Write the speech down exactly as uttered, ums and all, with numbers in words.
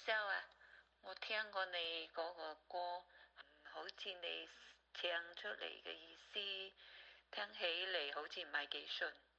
Michelle 啊，我聽過你嗰個歌，好似你唱出嚟嘅意思，聽起嚟好似唔係幾順。